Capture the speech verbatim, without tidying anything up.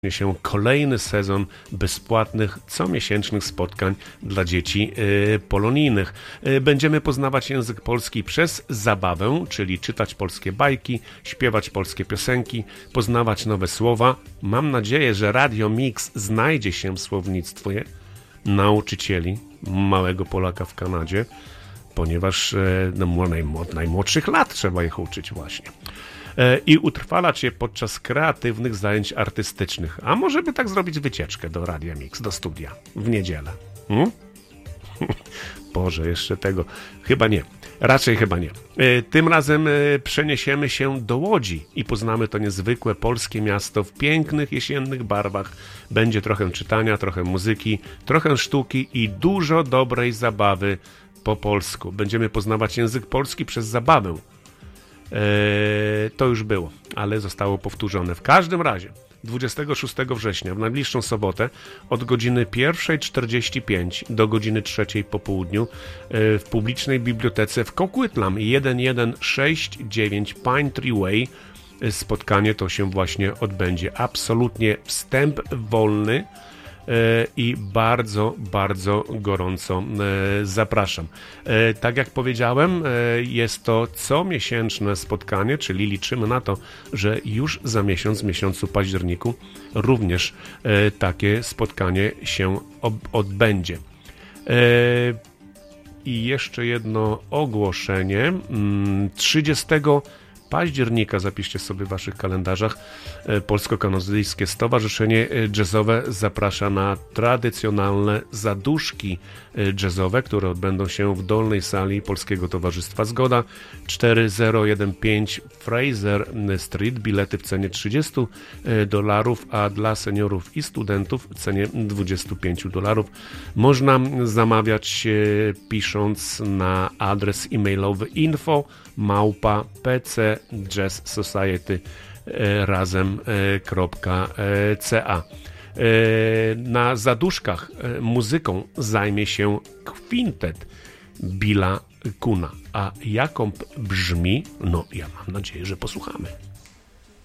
się kolejny sezon bezpłatnych, comiesięcznych spotkań dla dzieci y, polonijnych. Y, będziemy poznawać język polski przez zabawę, czyli czytać polskie bajki, śpiewać polskie piosenki, poznawać nowe słowa. Mam nadzieję, że Radio Mix znajdzie się w słownictwie nauczycieli małego Polaka w Kanadzie, ponieważ y, no, od najmłodszych lat trzeba ich uczyć właśnie. I utrwalać je podczas kreatywnych zajęć artystycznych. A może by tak zrobić wycieczkę do Radia Mix, do studia w niedzielę? Hmm? Boże, jeszcze tego. Chyba nie. Raczej chyba nie. Tym razem przeniesiemy się do Łodzi i poznamy to niezwykłe polskie miasto w pięknych jesiennych barwach. Będzie trochę czytania, trochę muzyki, trochę sztuki i dużo dobrej zabawy po polsku. Będziemy poznawać język polski przez zabawę. To już było, ale zostało powtórzone. W każdym razie dwudziestego szóstego września, w najbliższą sobotę, od godziny pierwszej czterdzieści pięć do godziny trzeciej po południu w publicznej bibliotece w Coquitlam tysiąc sto sześćdziesiąt dziewięć Pine Tree Way spotkanie to się właśnie odbędzie. Absolutnie wstęp wolny i bardzo, bardzo gorąco zapraszam. Tak jak powiedziałem, jest to comiesięczne spotkanie, czyli liczymy na to, że już za miesiąc, w miesiącu październiku również takie spotkanie się odbędzie. I jeszcze jedno ogłoszenie. trzydziestego października, zapiszcie sobie w waszych kalendarzach, Polsko-Kanadyjskie Stowarzyszenie Jazzowe zaprasza na tradycjonalne zaduszki jazzowe, które odbędą się w dolnej sali Polskiego Towarzystwa Zgoda, cztery zero jeden pięć Fraser Street. Bilety w cenie trzydzieści dolarów, a dla seniorów i studentów w cenie dwadzieścia pięć dolarów. Można zamawiać pisząc na adres e-mailowy info małpa pc jazz society razem kropka c a. Na zaduszkach muzyką zajmie się kwintet Billa Kuna. A jaką brzmi? No, ja mam nadzieję, że posłuchamy.